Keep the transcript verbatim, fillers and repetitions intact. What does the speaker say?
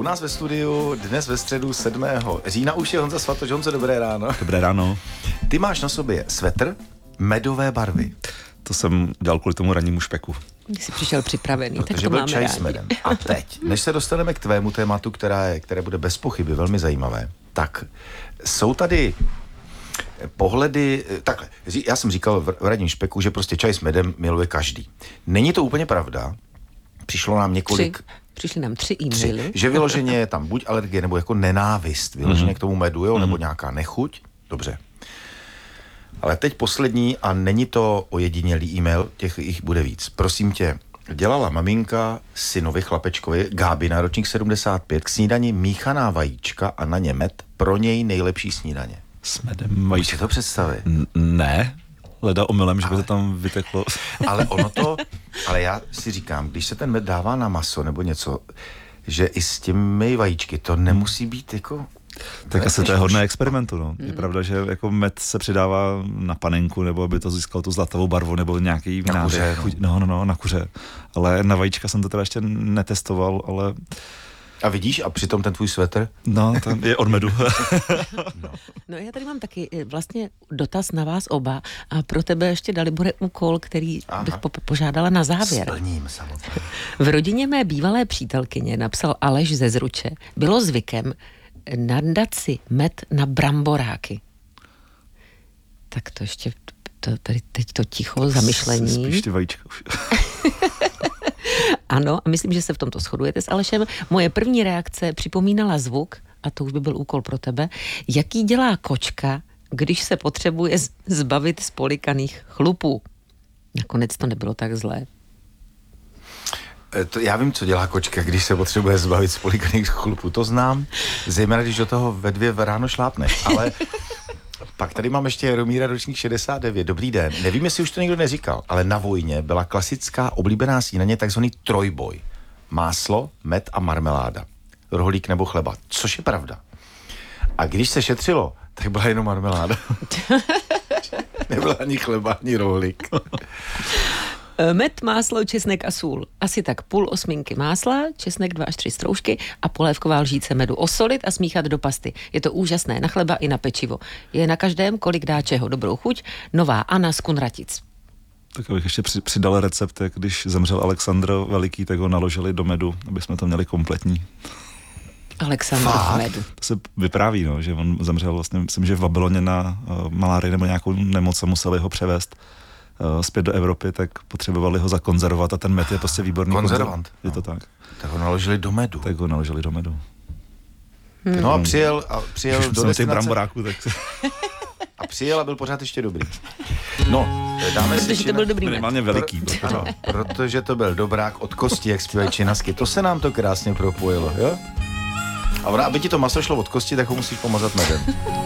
nás ve studiu dnes ve středu sedmého října už je Honza Svatoš. Honzo, dobré ráno. Dobré ráno. Ty máš na sobě svetr medové barvy. To jsem dělal kvůli tomu rannímu špeku. Jsi přišel připravený, Protože tak to byl máme čaj rádi. s medem. A teď, než se dostaneme k tvému tématu, která je, které bude bez pochyby velmi zajímavé, tak jsou tady pohledy, takhle, já jsem říkal v ranním špeku, že prostě čaj s medem miluje každý. Není to úplně pravda. Přišlo nám několik... Tři. Přišli nám tři Tři, e-maily. že vyloženě je tam buď alergie, nebo jako nenávist vyloženě Mm-hmm. k tomu medu, jo, nebo nějaká nechuť. Dobře. Ale teď poslední, a není to ojedinělý e-mail, těch jich bude víc. Prosím tě, dělala maminka synovi chlapečkovi, Gáby, na ročník sedmdesát pět, k snídani míchaná vajíčka a na ně med, pro něj nejlepší snídaně. S medem Můžeš vajíčka. si to představit? N- ne, leda omylem, že by to tam vyteklo. Ale ono to, ale já si říkám, když se ten med dává na maso nebo něco, že i s těmi vajíčky to nemusí být jako... Tak asi to je hodné experimentu, no. Je pravda, že jako med se přidává na panenku, nebo aby to získalo tu zlatovou barvu, nebo nějaký Na nádech, kuře, chuť. No, no, no, na kuře. Ale na vajíčka jsem to teda ještě netestoval, ale... A vidíš, a přitom ten tvůj svetr? No, to je od medu. No já tady mám taky eh, vlastně dotaz na vás oba a pro tebe ještě, Dalibore, úkol, který Aha. bych po- požádala na závěr. Splním samozřejmě. V rodině mé bývalé přítelkyně, napsal Aleš ze Zruče, bylo zvykem nadat si med na bramboráky. Tak to ještě, to, tady teď to ticho, zamyšlení. Spíš ty vajíčka už. Ano, a myslím, že se v tomto shodujete s Alešem. Moje první reakce připomínala zvuk, a to už by byl úkol pro tebe, jaký dělá kočka, když se potřebuje z- zbavit spolikaných chlupů. Nakonec to nebylo tak zlé. E, To, já vím, co dělá kočka, když se potřebuje zbavit spolikaných chlupů. To znám, zejména když do toho ve dvě ráno šlápneš. Ale pak tady mám ještě Jaromíra, ročník šedesát devět. Dobrý den. Nevím, jestli už to někdo neříkal, ale na vojně byla klasická oblíbená snídaně, takzvaný trojboj. Máslo, med a marmeláda. Rohlík nebo chleba. Což je pravda. A když se šetřilo, tak byla jenom marmeláda. Nebyla ani chleba, ani rohlík. Med, máslo, česnek a sůl. Asi tak půl osminky másla, česnek dva až tři stroužky a polévková lžíce medu. Osolit a smíchat do pasty. Je to úžasné na chleba i na pečivo. Je na každém, kolik dá čeho. Dobrou chuť. Nová Anna z Kunratic. Tak abych ještě při- přidal recept, jak když zemřel Alexandr Veliký, tak ho naložili do medu, aby jsme to měli kompletní. Alexandr v medu. To se vypráví, no, že on zemřel vlastně, myslím, že v Babyloně na uh, malárii nebo nějakou nemoc a museli ho převést uh, zpět do Evropy, tak potřebovali ho zakonzervovat a ten med je prostě výborný. Konzervant, konzer- Je to tak. Tak ho naložili do medu. Tak ho naložili do medu. No a přijel, a přijel Když do jsem těch destinace bramboráků, tak a přijel a byl pořád ještě dobrý. No, dáme si Protože to byl dobrý med. minimálně veliký. Pro, ano, protože to byl dobrák od kosti, jak zpívají Činasky. To se nám to krásně propojilo, jo? A ona, aby ti to maso šlo od kosti, tak ho musíš pomazat medem.